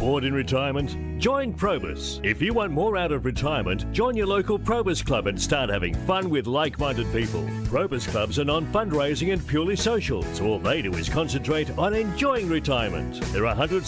Bored in retirement? Join Probus. If you want more out of retirement, join your local Probus club and start having fun with like-minded people. Probus clubs are non-fundraising and purely social, so all they do is concentrate on enjoying retirement. There are hundreds